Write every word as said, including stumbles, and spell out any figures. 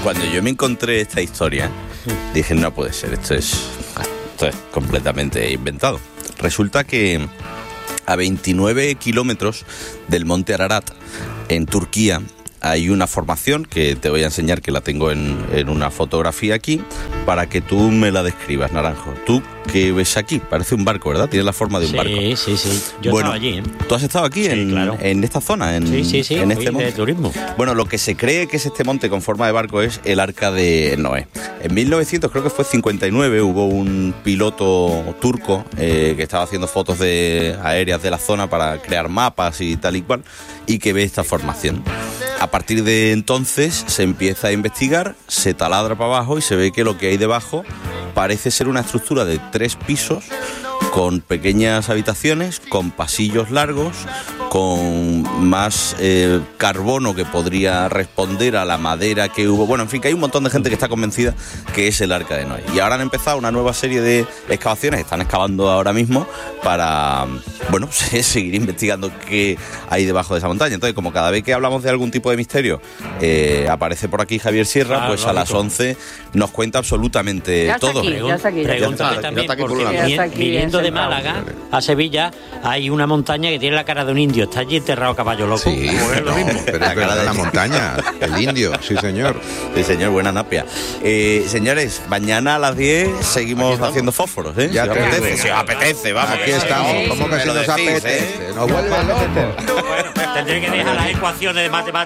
Cuando yo me encontré esta historia, dije, no puede ser, esto es, esto es completamente inventado. Resulta que a veintinueve kilómetros del monte Ararat, en Turquía, hay una formación que te voy a enseñar, que la tengo en, en una fotografía aquí, para que tú me la describas, Naranjo. ¿Tú qué ves aquí? Parece un barco, ¿verdad? Tiene la forma de un sí, barco. Sí, sí, sí. Yo bueno, estaba allí, ¿eh? ¿Tú has estado aquí sí, en, claro. en esta zona? En, sí, sí, sí. En este monte de turismo. Bueno, lo que se cree que es este monte con forma de barco es el Arca de Noé. En mil novecientos, creo que fue cincuenta y nueve, hubo un piloto turco eh, que estaba haciendo fotos de aéreas de la zona para crear mapas y tal y cual, y que ve esta formación. A partir de entonces se empieza a investigar, se taladra para abajo y se ve que lo que hay debajo parece ser una estructura de tres pisos con pequeñas habitaciones, con pasillos largos, con más eh, carbono que podría responder a la madera que hubo. Bueno, en fin, que hay un montón de gente que está convencida que es el Arca de Noé. Y ahora han empezado una nueva serie de excavaciones, están excavando ahora mismo para, bueno, seguir investigando qué hay debajo de esa montaña. Entonces, como cada vez que hablamos de algún tipo de misterio, eh, aparece por aquí Javier Sierra, ah, pues lógico. a las once nos cuenta absolutamente ya está todo. Aquí, ya está aquí, ya Pregúntale está. también, Ya está aquí porque pululando. vi- Ya está aquí viniendo de sentado. Málaga a Sevilla hay una montaña que tiene la cara de un indio. Está allí enterrado caballo loco. Sí, Pues es lo no, mismo. pero La es verdad, cara de- la montaña, el indio, sí señor. Sí, señor, buena napia. Eh, señores, mañana a las diez seguimos haciendo fósforos, ¿eh? Ya si os te apetece, digo. si os apetece, vamos. Aquí que estamos, sí, como que me si lo nos decís, apetece, ¿eh? nos vuelve loco. Bueno, tendré que dejar las ecuaciones de matemáticas.